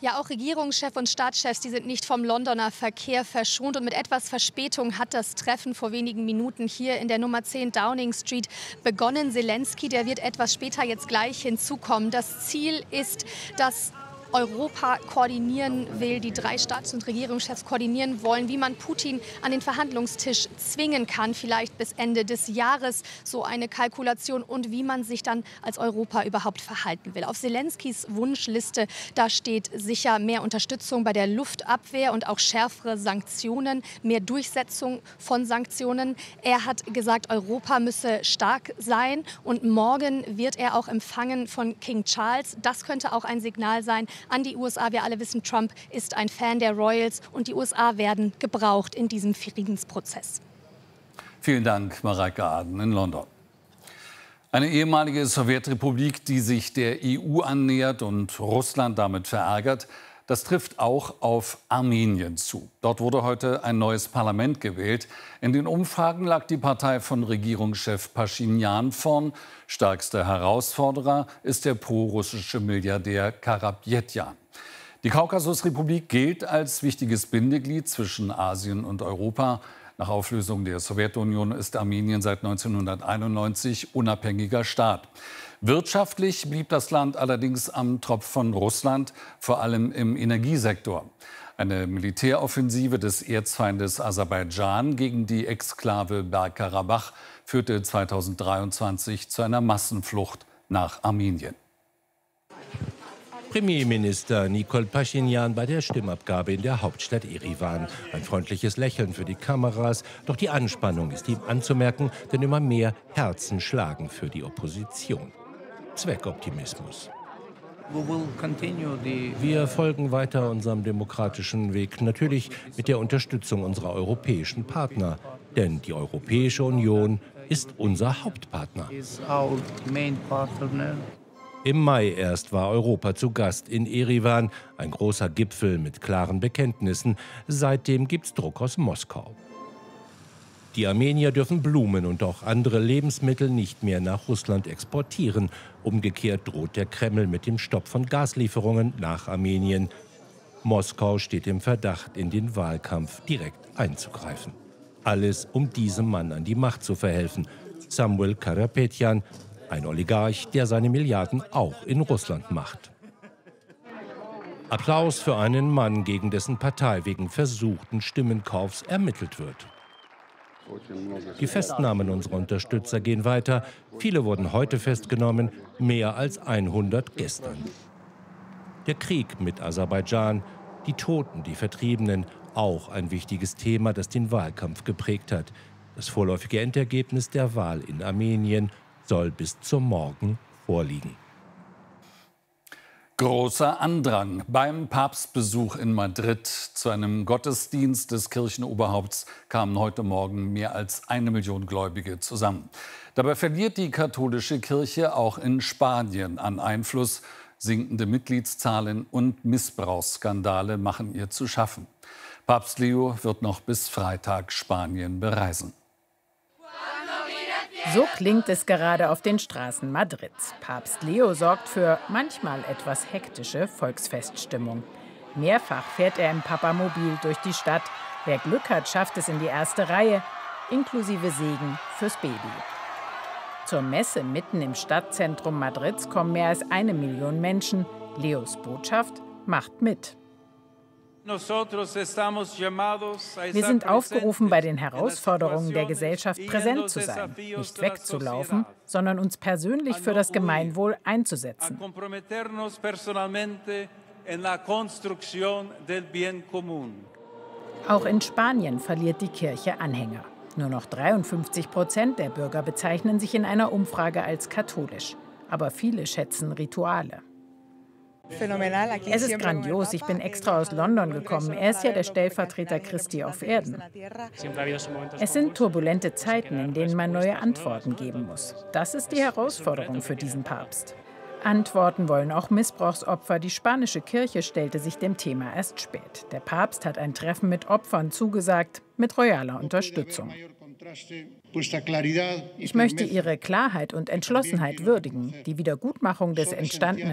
Ja, auch Regierungschef und Staatschefs, die sind nicht vom Londoner Verkehr verschont. Und mit etwas Verspätung hat das Treffen vor wenigen Minuten hier in der Nummer 10 Downing Street begonnen. Zelensky, der wird etwas später jetzt gleich hinzukommen. Das Ziel ist, dass Europa koordinieren will, die drei Staats- und Regierungschefs koordinieren wollen, wie man Putin an den Verhandlungstisch zwingen kann, vielleicht bis Ende des Jahres, so eine Kalkulation, und wie man sich dann als Europa überhaupt verhalten will. Auf Zelenskys Wunschliste, da steht sicher mehr Unterstützung bei der Luftabwehr und auch schärfere Sanktionen, mehr Durchsetzung von Sanktionen. Er hat gesagt, Europa müsse stark sein, und morgen wird er auch empfangen von King Charles. Das könnte auch ein Signal sein an die USA. Wir alle wissen, Trump ist ein Fan der Royals, und die USA werden gebraucht in diesem Friedensprozess. Vielen Dank, Mareike Aden in London. Eine ehemalige Sowjetrepublik, die sich der EU annähert und Russland damit verärgert, das trifft auch auf Armenien zu. Dort wurde heute ein neues Parlament gewählt. In den Umfragen lag die Partei von Regierungschef Paschinjan vorn. Stärkster Herausforderer ist der prorussische Milliardär Karapetjan. Die Kaukasusrepublik gilt als wichtiges Bindeglied zwischen Asien und Europa. Nach Auflösung der Sowjetunion ist Armenien seit 1991 unabhängiger Staat. Wirtschaftlich blieb das Land allerdings am Tropf von Russland, vor allem im Energiesektor. Eine Militäroffensive des Erzfeindes Aserbaidschan gegen die Exklave Bergkarabach führte 2023 zu einer Massenflucht nach Armenien. Premierminister Nikol Paschinjan bei der Stimmabgabe in der Hauptstadt Erivan. Ein freundliches Lächeln für die Kameras. Doch die Anspannung ist ihm anzumerken, denn immer mehr Herzen schlagen für die Opposition. Zweckoptimismus. Wir folgen weiter unserem demokratischen Weg, natürlich mit der Unterstützung unserer europäischen Partner. Denn die Europäische Union ist unser Hauptpartner. Im Mai erst war Europa zu Gast in Erivan, ein großer Gipfel mit klaren Bekenntnissen. Seitdem gibt's Druck aus Moskau. Die Armenier dürfen Blumen und auch andere Lebensmittel nicht mehr nach Russland exportieren. Umgekehrt droht der Kreml mit dem Stopp von Gaslieferungen nach Armenien. Moskau steht im Verdacht, in den Wahlkampf direkt einzugreifen. Alles, um diesem Mann an die Macht zu verhelfen. Samuel Karapetjan, ein Oligarch, der seine Milliarden auch in Russland macht. Applaus für einen Mann, gegen dessen Partei wegen versuchten Stimmenkaufs ermittelt wird. Die Festnahmen unserer Unterstützer gehen weiter. Viele wurden heute festgenommen, mehr als 100 gestern. Der Krieg mit Aserbaidschan, die Toten, die Vertriebenen, auch ein wichtiges Thema, das den Wahlkampf geprägt hat. Das vorläufige Endergebnis der Wahl in Armenien soll bis zum Morgen vorliegen. Großer Andrang beim Papstbesuch in Madrid. Zu einem Gottesdienst des Kirchenoberhaupts kamen heute Morgen mehr als 1 Million Gläubige zusammen. Dabei verliert die katholische Kirche auch in Spanien an Einfluss. Sinkende Mitgliedszahlen und Missbrauchsskandale machen ihr zu schaffen. Papst Leo wird noch bis Freitag Spanien bereisen. So klingt es gerade auf den Straßen Madrids. Papst Leo sorgt für manchmal etwas hektische Volksfeststimmung. Mehrfach fährt er im Papamobil durch die Stadt. Wer Glück hat, schafft es in die erste Reihe, inklusive Segen fürs Baby. Zur Messe mitten im Stadtzentrum Madrids kommen mehr als 1 Million Menschen. Leos Botschaft: macht mit. Wir sind aufgerufen, bei den Herausforderungen der Gesellschaft präsent zu sein, nicht wegzulaufen, sondern uns persönlich für das Gemeinwohl einzusetzen. Auch in Spanien verliert die Kirche Anhänger. Nur noch 53% der Bürger bezeichnen sich in einer Umfrage als katholisch. Aber viele schätzen Rituale. Es ist grandios. Ich bin extra aus London gekommen. Er ist ja der Stellvertreter Christi auf Erden. Es sind turbulente Zeiten, in denen man neue Antworten geben muss. Das ist die Herausforderung für diesen Papst. Antworten wollen auch Missbrauchsopfer. Die spanische Kirche stellte sich dem Thema erst spät. Der Papst hat ein Treffen mit Opfern zugesagt, mit royaler Unterstützung. Ich möchte ihre Klarheit und Entschlossenheit würdigen. Die Wiedergutmachung des entstandenen